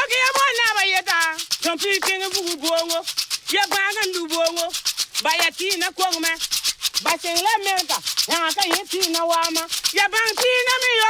ke ya bona ba yeta. Sompi pinga bugu bongo. Ya banga ndu bongo. Ba ya tina kongme. Ba sele meka. Ya ka yeti na wama. Ya bang tina mi